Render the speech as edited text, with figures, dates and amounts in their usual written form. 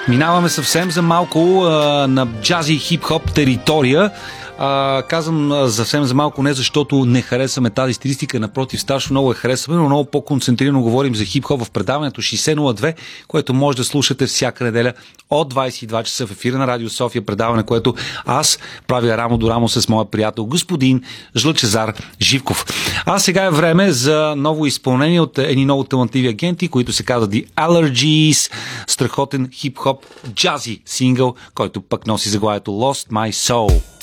Минаваме съвсем за малко на джази хип-хоп територия. Казвам съвсем за малко не защото не харесваме тази стилистика, напротив, страшно много я харесваме, но много по-концентрирано говорим за хип-хоп в предаването 6002, което може да слушате всяка неделя от 22 часа в ефира на Радио София, предаване, което аз правя рамо до рамо с моя приятел господин Жлъчезар Живков. А сега е време за ново изпълнение от едни много талантливи агенти, които се казват The Allergies, страхотен хип-хоп джази сингъл, който пък носи заглавието Lost My Soul.